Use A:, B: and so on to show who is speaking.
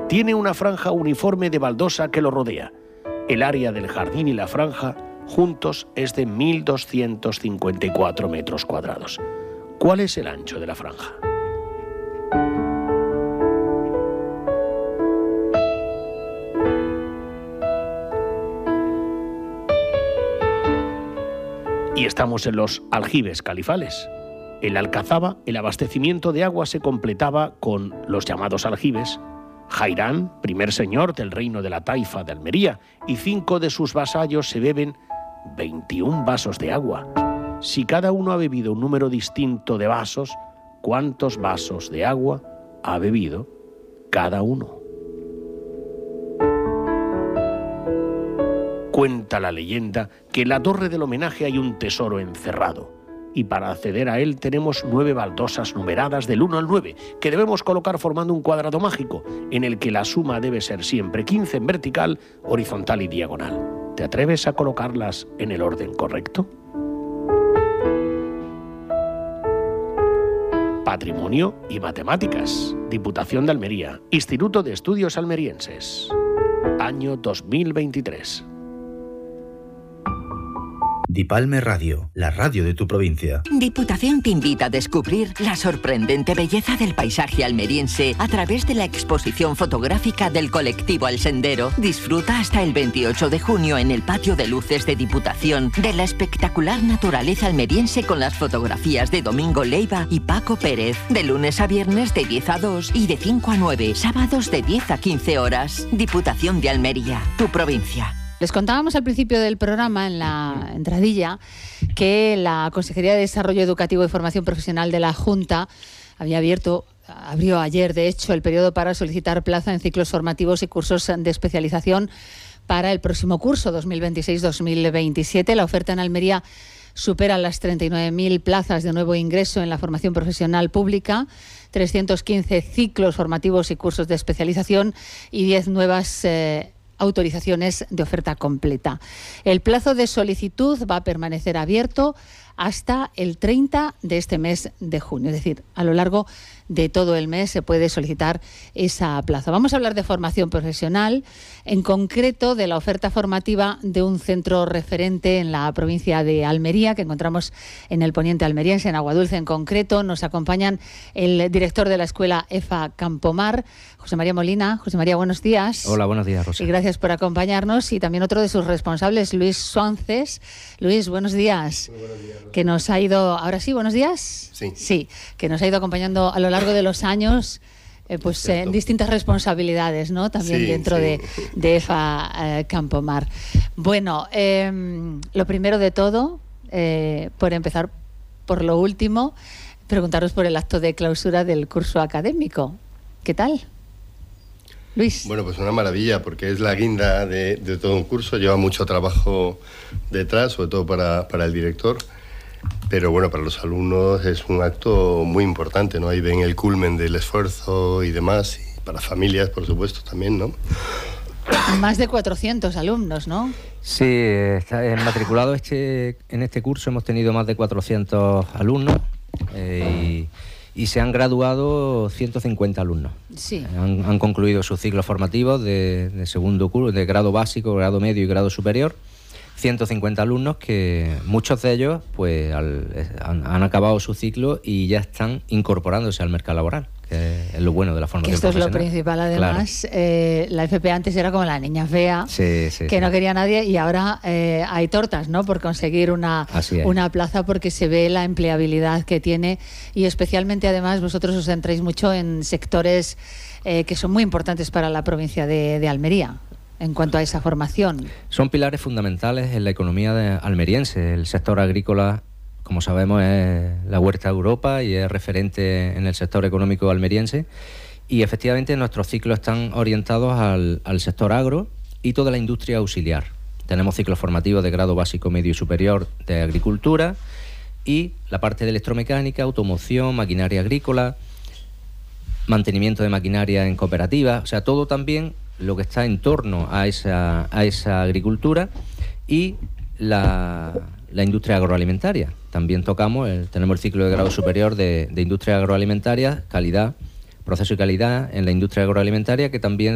A: Tiene una franja uniforme de baldosa que lo rodea. El área del jardín y la franja juntos es de 1.254 metros cuadrados. ¿Cuál es el ancho de la franja? Y estamos en los aljibes califales. En la Alcazaba, el abastecimiento de agua se completaba con los llamados aljibes. Jairán, primer señor del reino de la Taifa de Almería, y 5 de sus vasallos se beben 21 vasos de agua. Si cada uno ha bebido un número distinto de vasos, ¿cuántos vasos de agua ha bebido cada uno? Cuenta la leyenda que en la torre del homenaje hay un tesoro encerrado, y para acceder a él tenemos 9 baldosas numeradas del 1 al 9, que debemos colocar formando un cuadrado mágico, en el que la suma debe ser siempre 15 en vertical, horizontal y diagonal. ¿Te atreves a colocarlas en el orden correcto? Patrimonio y Matemáticas, Diputación de Almería, Instituto de Estudios Almerienses, año 2023.
B: Dipalme Radio, la radio de tu provincia.
C: Diputación te invita a descubrir la sorprendente belleza del paisaje almeriense a través de la exposición fotográfica del colectivo El Sendero. Disfruta hasta el 28 de junio en el patio de luces de Diputación de la espectacular naturaleza almeriense con las fotografías de Domingo Leiva y Paco Pérez. De lunes a viernes de 10 a 2 y de 5 a 9, sábados de 10 a 15 horas. Diputación de Almería, tu provincia.
D: Les contábamos al principio del programa, en la entradilla, que la Consejería de Desarrollo Educativo y Formación Profesional de la Junta abrió ayer, de hecho, el periodo para solicitar plaza en ciclos formativos y cursos de especialización para el próximo curso 2026-2027. La oferta en Almería supera las 39.000 plazas de nuevo ingreso en la formación profesional pública, 315 ciclos formativos y cursos de especialización y 10 nuevas autorizaciones de oferta completa. El plazo de solicitud va a permanecer abierto hasta el 30 de este mes de junio, es decir, a lo largo de todo el mes se puede solicitar esa plaza. Vamos a hablar de formación profesional, en concreto de la oferta formativa de un centro referente en la provincia de Almería, que encontramos en el poniente almeriense, en Aguadulce en concreto. Nos acompañan el director de la escuela EFA Campomar, José María Molina. José María, buenos días.
E: Hola, buenos días, Rosa.
D: Y gracias por acompañarnos. Y también otro de sus responsables, Luis Suances. Luis, buenos días.
F: Muy buenos días, Rosa.
D: Que nos ha ido, ahora sí, buenos días. Sí, que nos ha ido acompañando a lo largo de los años, en distintas responsabilidades, ¿no? También dentro de EFA Campomar. Bueno, lo primero de todo, por empezar por lo último, preguntaros por el acto de clausura del curso académico. ¿Qué tal, Luis?
F: Bueno, pues una maravilla, porque es la guinda de todo un curso. Lleva mucho trabajo detrás, sobre todo para el director. Pero bueno, para los alumnos es un acto muy importante, ¿no? Ahí ven el culmen del esfuerzo y demás, y para familias, por supuesto, también, ¿no?
D: Más de 400 alumnos, ¿no?
E: Sí, matriculado en este curso hemos tenido más de 400 alumnos y se han graduado 150 alumnos.
D: Sí.
E: Han concluido sus ciclos formativos de segundo curso, de grado básico, grado medio y grado superior. 150 alumnos que muchos de ellos pues han acabado su ciclo y ya están incorporándose al mercado laboral, que es lo bueno de la formación
D: esto
E: profesional.
D: Es lo principal, además. Claro. La FP antes era como la niña fea, que no quería nadie, y ahora hay tortas, ¿no?, por conseguir una plaza, porque se ve la empleabilidad que tiene, y especialmente, además, vosotros os centráis mucho en sectores que son muy importantes para la provincia de Almería. En cuanto a esa formación.
E: Son pilares fundamentales en la economía almeriense. El sector agrícola, como sabemos, es la huerta de Europa y es referente en el sector económico almeriense. Y efectivamente nuestros ciclos están orientados al sector agro y toda la industria auxiliar. Tenemos ciclos formativos de grado básico, medio y superior de agricultura y la parte de electromecánica, automoción, maquinaria agrícola, mantenimiento de maquinaria en cooperativas, o sea, todo también lo que está en torno a esa agricultura y la industria agroalimentaria. También tenemos el ciclo de grado superior de industria agroalimentaria, calidad, proceso y calidad en la industria agroalimentaria, que también